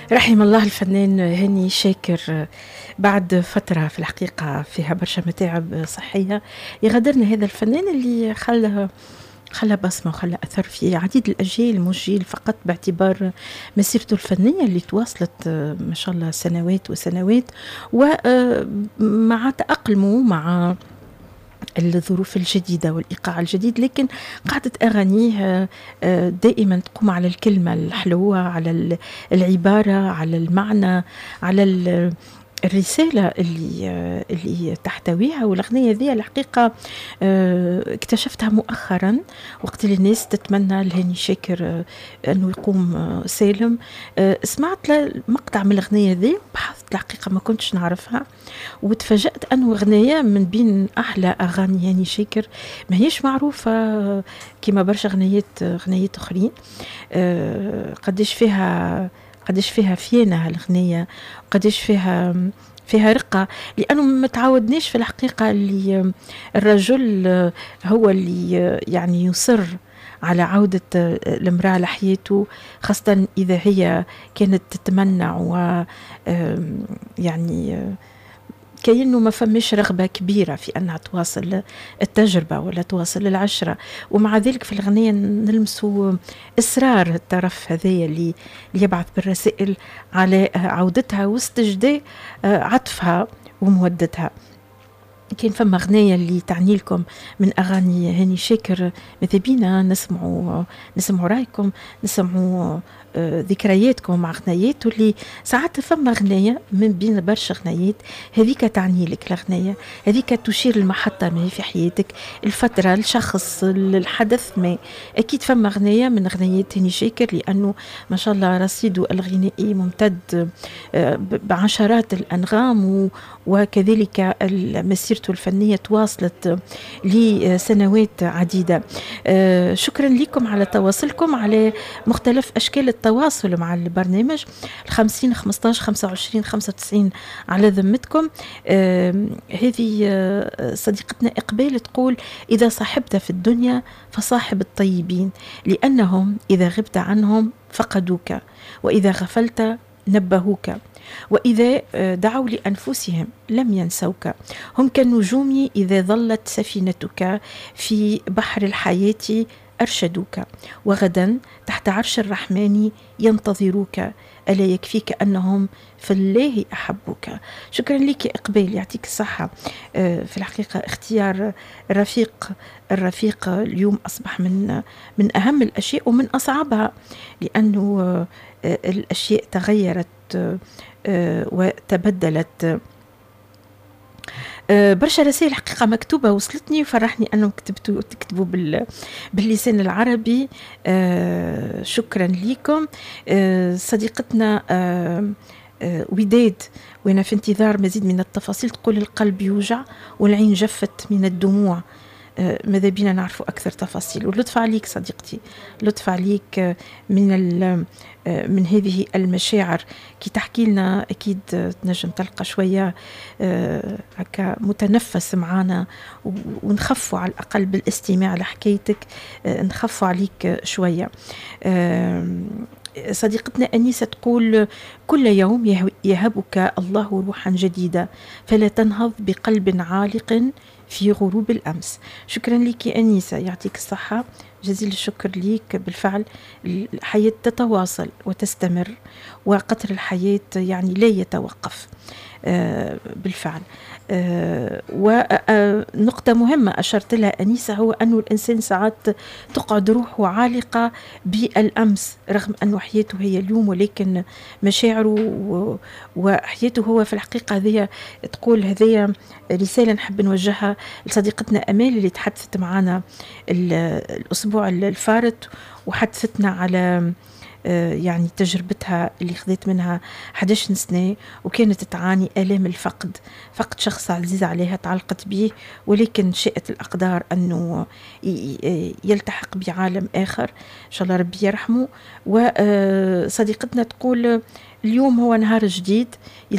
رحم الله الفنان هاني شاكر. بعد فترة في الحقيقة فيها برشا متاعب صحية يغادرنا هذا الفنان اللي خلى بصمة وخلى أثر في عديد الأجيال، مش جيل فقط، باعتبار مسيرته الفنية اللي تواصلت ما شاء الله سنوات وسنوات، ومع تأقلمه مع الظروف الجديدة والإيقاع الجديد، لكن قاعدة أغانيه دائما تقوم على الكلمة الحلوة، على العبارة، على المعنى، على الرسالة اللي تحتويها. والأغنية ذي الحقيقة اكتشفتها مؤخرا وقت اللي الناس تتمنى لهاني شاكر أنه يقوم سالم. سمعت مقطع من الأغنية ذي وبحثت، الحقيقة ما كنتش نعرفها، وتفاجأت أنه أغنية من بين أحلى أغاني هاني شاكر، ما هيش معروفة كما برشا أغنيات أخرين. قديش فيها فينا هالأغنية، قديش فيها رقة، لأنه ما تعودناش في الحقيقة اللي الرجل هو اللي يعني يصر على عودة الامرأة لحياته، خاصة إذا هي كانت تتمنع و يعني كأنه ما فمش رغبة كبيرة في أنها تواصل التجربة ولا تواصل العشرة. ومع ذلك في الأغنية نلمسوا إصرار الطرف هذايا اللي يبعث بالرسائل على عودتها واستجداء عطفها ومودتها. كان فما أغنية اللي تعني لكم من أغاني هاني شاكر، ماذا بينا نسمعوا رأيكم، نسمعوا ذكرياتكم مع أغنيات، واللي ساعات فما أغنية من بين برشا أغنيات هذيك تعني لك، الأغنية هذيك تشير المحطة ما في حياتك، الفترة، الشخص، الحدث. ما أكيد فما أغنية من أغنيات هاني شاكر، لأنه ما شاء الله رصيده الغنائي ممتد بعشرات الأنغام، وكذلك مسيرته الفنية تواصلت لسنوات عديدة. شكرا لكم على تواصلكم، على مختلف أشكال التواصل مع البرنامج. 50 15 25 95 على ذمتكم. هذه صديقتنا إقبال تقول: إذا صاحبت في الدنيا فصاحب الطيبين، لأنهم إذا غبت عنهم فقدوك، وإذا غفلت نبهوك، وإذا دعوا لأنفسهم لم ينسوك. هم كالنجوم إذا ظلت سفينتك في بحر الحياة أرشدوك، وغدا تحت عرش الرحمن ينتظروك، ألا يكفيك أنهم في الله أحبوك. شكرا لك إقبال، يعطيك الصحة. في الحقيقة اختيار الرفيق اليوم أصبح من أهم الأشياء ومن أصعبها، لأنه الأشياء تغيرت وتبدلت. برشا رسائل حقيقة مكتوبة وصلتني وفرحني أنهم تكتبوا باللسان العربي. شكرا لكم. صديقتنا وداد، وأنا في انتظار مزيد من التفاصيل، تقول: القلب يوجع والعين جفت من الدموع، ماذا بينا نعرفوا أكثر تفاصيل. ولطف عليك صديقتي، لطف عليك من هذه المشاعر كي تحكي لنا. أكيد تنجم تلقى شوية هكا متنفس معنا، ونخفوا على الأقل بالاستماع لحكايتك، نخفوا عليك شوية. صديقتنا أنيسة تقول: كل يوم يهبك الله روحا جديدة، فلا تنهض بقلب عالق في غروب الأمس. شكرا لك أنيسة، يعطيك الصحة، جزيل الشكر ليك. بالفعل الحياة تتواصل وتستمر، وقطر الحياة يعني لا يتوقف. بالفعل. ونقطة مهمة أشرت لها أنيسة، هو أنه الإنسان ساعات تقعد روحه عالقة بالأمس، رغم أنه حياته هي اليوم، ولكن مشاعره وحياته هو في الحقيقة. هذه تقول هذه رسالة نحب نوجهها لصديقتنا أمال اللي تحدثت معنا الأسبوع الفارط، وحدثتنا على يعني تجربتها اللي خذت منها 11 سنة، وكانت تعاني آلام الفقد، فقد شخص عزيز عليها تعلقت به، ولكن شاءت الأقدار أنه يلتحق بعالم آخر، إن شاء الله ربي يرحمه. وصديقتنا تقول: اليوم هو نهار جديد